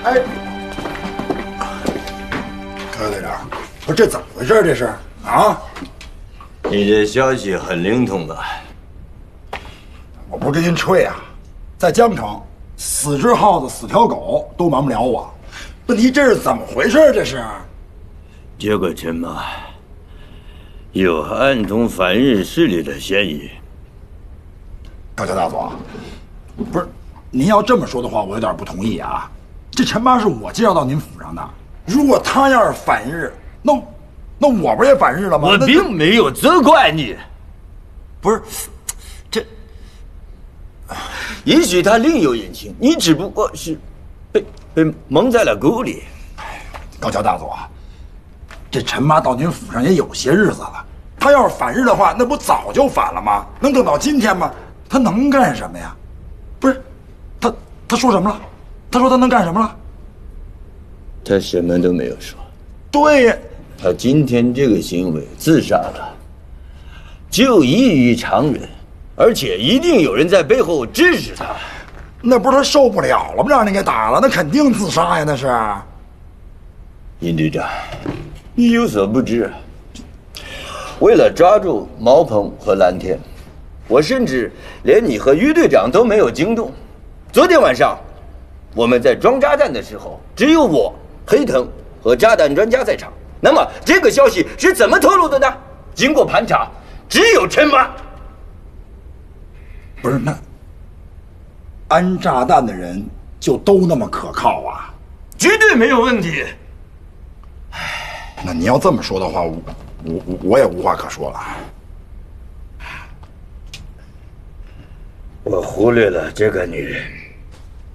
哎，高队长，不是这怎么回事？这是啊？ 你这消息很灵通吧？ 我不是跟您吹啊，在江城，死只耗子死条狗都瞒不了我。问题这是怎么回事？这是？ 这个陈妈有暗通反日势力的嫌疑。 高桥大佐，不是，您要这么说的话，我有点不同意啊。这陈妈是我介绍到您府上的，如果她要是反日，那我不是也反日了吗？ 我并没有责怪你。 不是，这也许他另有隐情，你只不过是被蒙在了鼓里。 高桥大佐，这陈妈到您府上也有些日子了，她要是反日的话，那不早就反了吗？能等到今天吗？她能干什么呀？不是，她说什么了？她说她能干什么了？ 他什么都没有说。 对呀， 他今天这个行为自杀了，就异于常人，而且一定有人在背后支持他。 那不是他受不了了吗？让人给打了，那肯定自杀呀！那是。 尹队长，你有所不知，为了抓住毛鹏和蓝天，我甚至连你和于队长都没有惊动。昨天晚上，我们在装炸弹的时候，只有我、黑藤和炸弹专家在场。那么这个消息是怎么透露的呢？经过盘查，只有陈妈。 不是，那安炸弹的人就都那么可靠啊？ 绝对没有问题。 那你要这么说的话，我也无话可说了。 我忽略了这个女人。